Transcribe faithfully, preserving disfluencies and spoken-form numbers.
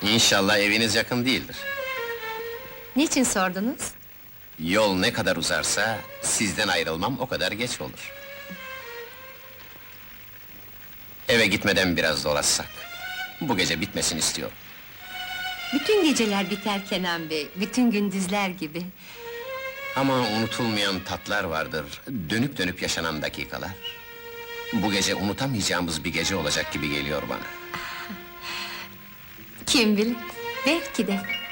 İnşallah eviniz yakın değildir. Niçin sordunuz? Yol ne kadar uzarsa, sizden ayrılmam o kadar geç olur. Eve gitmeden biraz dolaşsak. Bu gece bitmesin istiyorum. Bütün geceler biter Kenan Bey, bütün gündüzler gibi. Ama unutulmayan tatlar vardır, dönüp dönüp yaşanan dakikalar. Bu gece unutamayacağımız bir gece olacak gibi geliyor bana. Kim bilir, belki de.